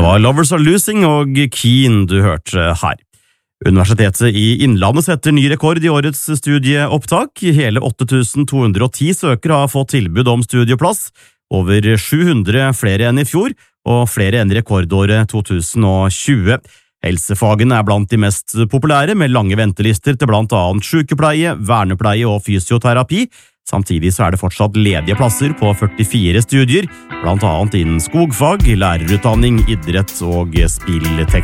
det var Lovers Are Losing og Keen du hørte her. Universitetet i Innlandet setter ny rekord i årets studieopptak. Hele 8210 søkere har fått tilbud om studieplass, over 700 flere enn i fjor, og flere enn rekordåret 2020. Helsefagene blant de mest populære, med lange ventelister til blant annet sykepleie, vernepleie og fysioterapi. Samtidig så det fortsatt ledige plasser på 44 studier, blant annet innen skogfag, lærerutdanning, idrett og spillteknikk.